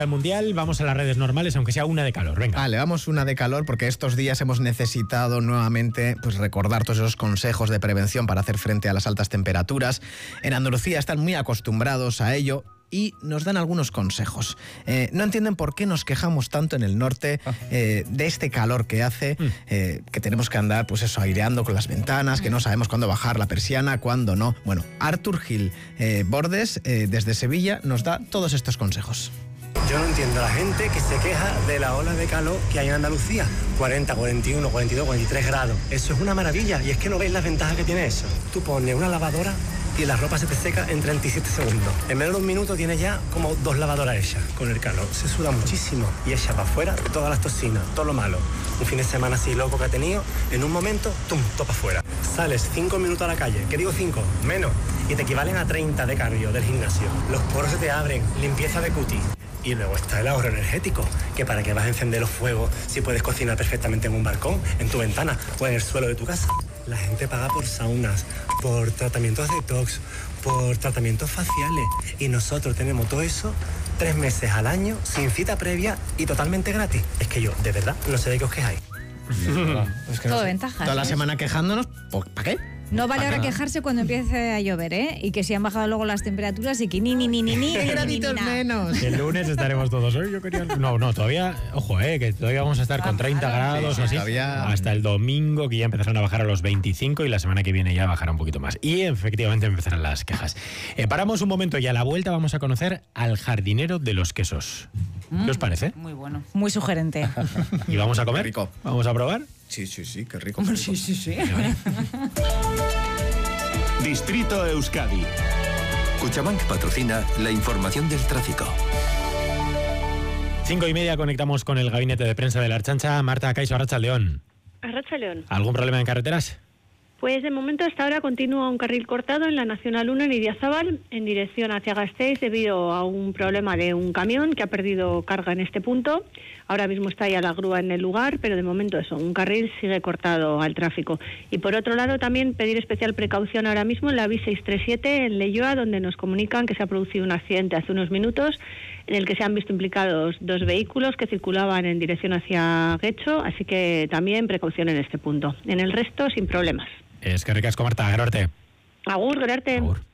El Mundial, vamos a las redes normales, aunque sea una de calor. Venga. Vale, vamos una de calor porque estos días hemos necesitado nuevamente recordar todos esos consejos de prevención para hacer frente a las altas temperaturas. En Andalucía están muy acostumbrados a ello y nos dan algunos consejos. No entienden por qué nos quejamos tanto en el norte de este calor que hace, que tenemos que andar aireando con las ventanas, que no sabemos cuándo bajar la persiana, cuándo no. Bueno, Artur Gil Bordes, desde Sevilla, nos da todos estos consejos. Yo no entiendo a la gente que se queja de la ola de calor que hay en Andalucía. 40, 41, 42, 43 grados. Eso es una maravilla. Y es que no veis las ventajas que tiene eso. Tú pones una lavadora y la ropa se te seca en 37 segundos. En menos de un minuto tienes ya como 2 lavadoras hechas con el calor. Se suda muchísimo y echa para afuera todas las toxinas, todo lo malo. Un fin de semana así loco que ha tenido, en un momento, ¡tum!, topa afuera. Sales 5 minutos a la calle, ¿qué digo 5? Menos. Y te equivalen a 30 de cardio del gimnasio. Los poros se te abren, limpieza de cutis. Y luego está el ahorro energético, que para qué vas a encender los fuegos si puedes cocinar perfectamente en un balcón, en tu ventana o en el suelo de tu casa. La gente paga por saunas, por tratamientos detox, por tratamientos faciales. Y nosotros tenemos todo eso 3 meses al año, sin cita previa y totalmente gratis. Es que yo, de verdad, no sé de qué os quejáis. Es que Todo ventajas. Toda la semana quejándonos, ¿para qué? No vale ahora quejarse cuando empiece a llover, ¿eh? Y que si han bajado luego las temperaturas y que ni. ¡Qué graditos menos! El lunes estaremos todos. Yo quería... No, todavía, ojo, que todavía vamos a estar con 30 grados o así. Todavía... Hasta el domingo, que ya empezarán a bajar a los 25 y la semana que viene ya bajará un poquito más. Y efectivamente empezarán las quejas. Paramos un momento y a la vuelta vamos a conocer al jardinero de los quesos. ¿Qué os parece? Muy bueno. Muy sugerente. ¿Y vamos a comer? Qué rico. ¿Vamos a probar? Sí, qué rico. Sí. Distrito Euskadi. Cuchabank patrocina la información del tráfico. 5:30, conectamos con el gabinete de prensa de la Ertzaintza. Marta Caiso, Arratsaldeón. Arratsaldeón. ¿Algún problema en carreteras? Pues de momento hasta ahora continúa un carril cortado en la Nacional 1 en Idiazábal en dirección hacia Gasteiz debido a un problema de un camión que ha perdido carga en este punto. Ahora mismo está ya la grúa en el lugar, pero de momento un carril sigue cortado al tráfico. Y por otro lado también pedir especial precaución ahora mismo en la B637 en Leioa, donde nos comunican que se ha producido un accidente hace unos minutos en el que se han visto implicados 2 vehículos que circulaban en dirección hacia Guecho, así que también precaución en este punto. En el resto, sin problemas. Es que ricasco, Marta, Gerarte. Agur, Gerarte. Agur.